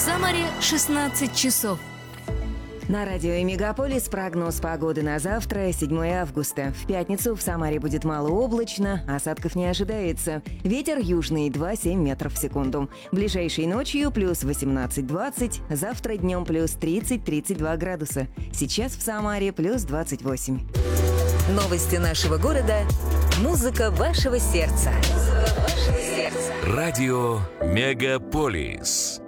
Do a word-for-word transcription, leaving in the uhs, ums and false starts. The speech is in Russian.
Самаре шестнадцать часов. На радио Мегаполис прогноз погоды на завтра, седьмое августа. В пятницу в Самаре будет малооблачно, осадков не ожидается. Ветер южный два-семь метров в секунду. Ближайшей ночью плюс восемнадцать-двадцать, завтра днем плюс тридцать-тридцать два градуса. Сейчас в Самаре плюс двадцать восемь. Новости нашего города. Музыка вашего сердца. Музыка вашего сердца. Радио Мегаполис.